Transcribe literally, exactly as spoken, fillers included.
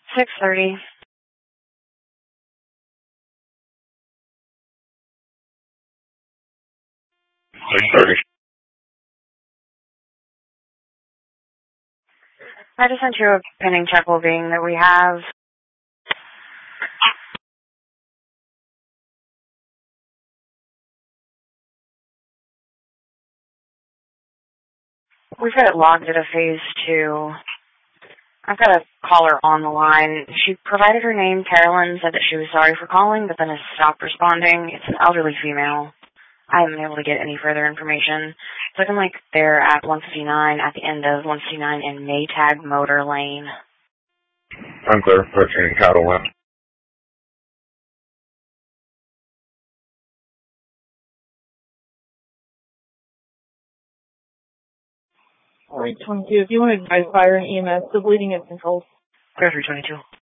six thirty. six thirty. I just sent you a pending check well-being that we have. We've got it logged at a phase two. I've got a caller on the line. She provided her name, Carolyn, said that she was sorry for calling, but then has stopped responding. It's an elderly female. I haven't been able to get any further information. It's looking like they're at one fifty-nine, at the end of one fifty-nine in Maytag Motor Lane. Unclear, approaching Cattle Lane. All right, twenty-two. If you want to advise fire and E M S, the bleeding is controlled. Clear three twenty-two.